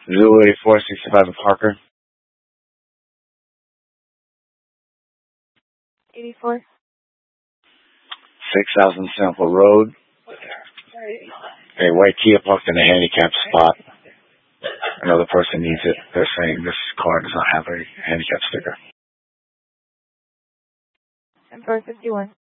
Zulu 8465 of Parker. 84. 6000 Sample Road. A white Kia parked in a handicapped spot. Another person needs it. They're saying this car does not have a handicap sticker. 10-451.